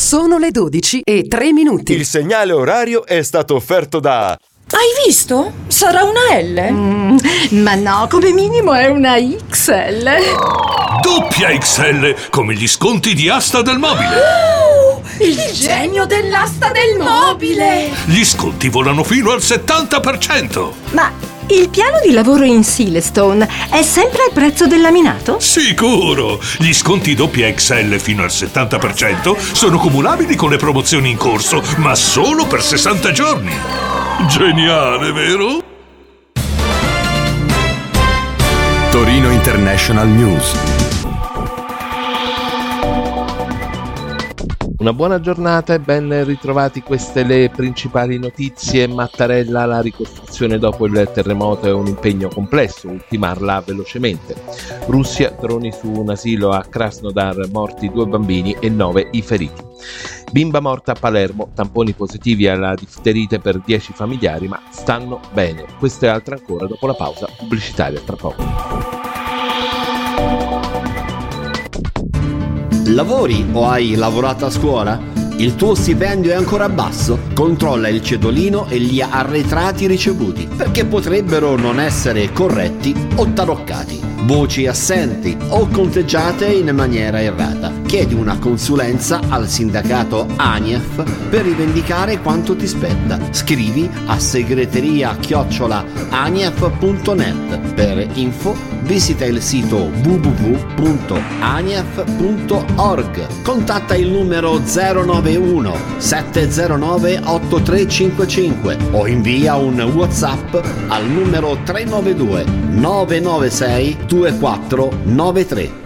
Sono le 12:03. Il segnale orario è stato offerto da... Hai visto? Sarà una L. Ma no, come minimo è una XL. Doppia XL, come gli sconti di Asta del Mobile. Il genio dell'asta del mobile. Gli sconti volano fino al 70%. Ma il piano di lavoro in Silestone è sempre al prezzo del laminato? Sicuro! Gli sconti doppia XL fino al 70% sono cumulabili con le promozioni in corso, ma solo per 60 giorni. Geniale, vero? Torino International News. Una buona giornata e ben ritrovati, queste le principali notizie. Mattarella, la ricostruzione dopo il terremoto è un impegno complesso, ultimarla velocemente. Russia, droni su un asilo a Krasnodar, morti 2 bambini e 9 i feriti. Bimba morta a Palermo, tamponi positivi alla difterite per 10 familiari, ma stanno bene. Questo e altro ancora dopo la pausa pubblicitaria, tra poco. Lavori o hai lavorato a scuola? Il tuo stipendio è ancora basso? Controlla il cedolino e gli arretrati ricevuti, perché potrebbero non essere corretti o taroccati. Voci assenti o conteggiate in maniera errata. Chiedi una consulenza al sindacato ANIEF per rivendicare quanto ti spetta. Scrivi a segreteria@anief.net. Per info visita il sito www.anief.org. Contatta il numero 091 709 8355 o invia un WhatsApp al numero 392 996 2493.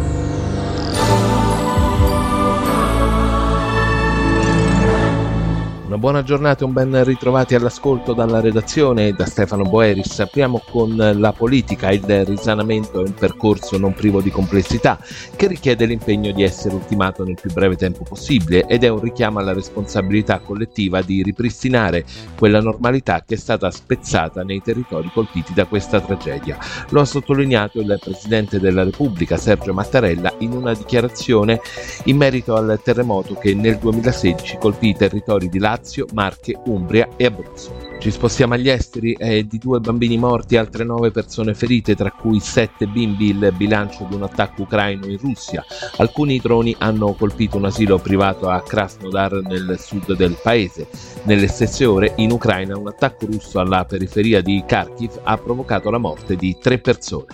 Una buona giornata e un ben ritrovati all'ascolto dalla redazione e da Stefano Boeris. Apriamo con la politica. Il risanamento è un percorso non privo di complessità che richiede l'impegno di essere ultimato nel più breve tempo possibile ed è un richiamo alla responsabilità collettiva di ripristinare quella normalità che è stata spezzata nei territori colpiti da questa tragedia. Lo ha sottolineato il Presidente della Repubblica Sergio Mattarella in una dichiarazione in merito al terremoto che nel 2016 colpì i territori di Lazio, Marche, Umbria e Abruzzo. Ci spostiamo agli esteri. Di 2 bambini morti, altre 9 persone ferite, tra cui 7 bimbi, il bilancio di un attacco ucraino in Russia. Alcuni droni hanno colpito un asilo privato a Krasnodar nel sud del paese. Nelle stesse ore in Ucraina un attacco russo alla periferia di Kharkiv ha provocato la morte di 3 persone.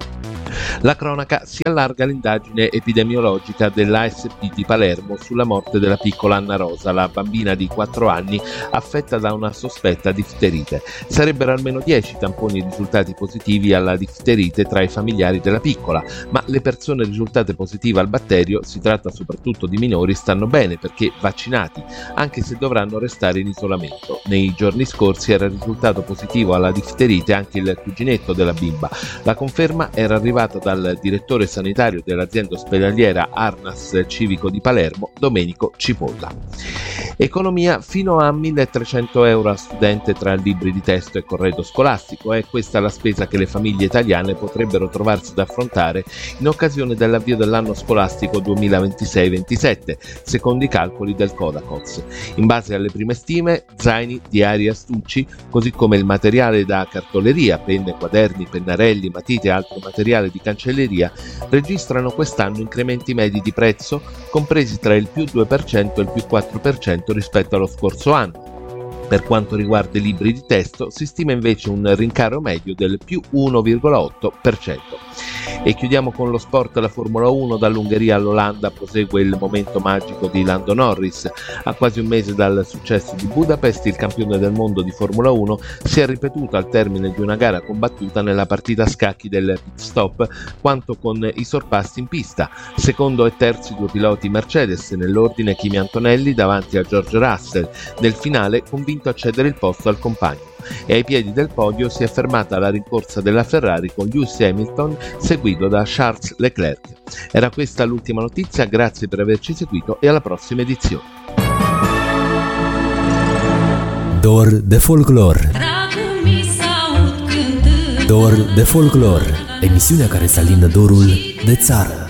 La cronaca: si allarga l'indagine epidemiologica dell'ASP di Palermo sulla morte della piccola Anna Rosa, la bambina di 4 anni affetta da una sospetta difterite. Sarebbero almeno 10 tamponi risultati positivi alla difterite tra i familiari della piccola, ma le persone risultate positive al batterio, si tratta soprattutto di minori, stanno bene perché vaccinati, anche se dovranno restare in isolamento. Nei giorni scorsi era risultato positivo alla difterite anche il cuginetto della bimba. La conferma era arrivata dal direttore sanitario dell'azienda ospedaliera Arnas Civico di Palermo, Domenico Cipolla. Economia: fino a 1.300 euro a studente tra libri di testo e corredo scolastico. È questa la spesa che le famiglie italiane potrebbero trovarsi ad affrontare in occasione dell'avvio dell'anno scolastico 2026-27, secondo i calcoli del Codacoz. In base alle prime stime, zaini, diari, astucci, così come il materiale da cartoleria, penne, quaderni, pennarelli, matite e altro materiale di cancelleria, registrano quest'anno incrementi medi di prezzo compresi tra il più 2% e il più 4% rispetto allo scorso anno. Per quanto riguarda i libri di testo, si stima invece un rincaro medio del più 1,8%. E chiudiamo con lo sport. La Formula 1: dall'Ungheria all'Olanda prosegue il momento magico di Lando Norris. A quasi un mese dal successo di Budapest, il campione del mondo di Formula 1 si è ripetuto al termine di una gara combattuta nella partita a scacchi del pit stop quanto con i sorpassi in pista. Secondo e terzo i 2 piloti Mercedes, nell'ordine Kimi Antonelli davanti a George Russell, nel finale convinto a cedere il posto al compagno. E ai piedi del podio si è fermata la rincorsa della Ferrari con Lewis Hamilton seguito da Charles Leclerc. Era questa l'ultima notizia, grazie per averci seguito e alla prossima edizione. Dor de Folklore. Dor de Folklore, emisiunea care să alindă dorul de țară.